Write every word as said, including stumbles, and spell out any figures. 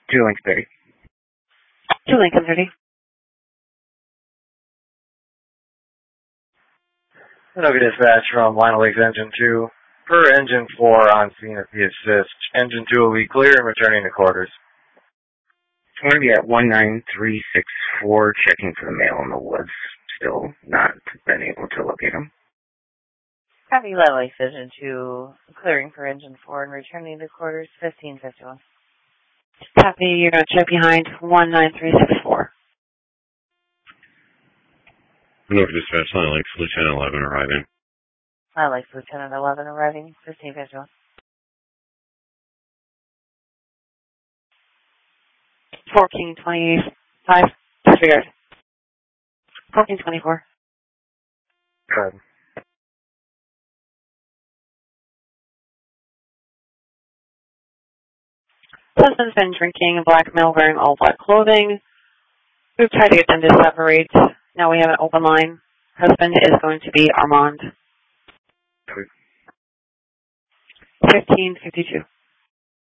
Two Lincoln thirty. Two Lincoln thirty. Anoka dispatch from Lionel Lakes Engine two. Per Engine four on scene at the assist. Engine two will be clear and returning to quarters. I'm going to be at one nine three six four, checking for the male in the woods. Still not been able to locate him. Copy Lionel Lakes Engine two, clearing for Engine four and returning to quarters, fifteen fifty-one. Copy, you're going to check behind one nine three six four. Anoka dispatch, Lionel Lakes, Lieutenant eleven arriving. Lionel Lakes, Lieutenant eleven arriving, fifteen fifty-one. fourteen twenty-five, disregard. fourteen twenty-four. Good. Husband's been drinking black male wearing all black clothing. We've tried to get them to separate. Now we have an open line. Husband is going to be Armand. fifteen fifty-two.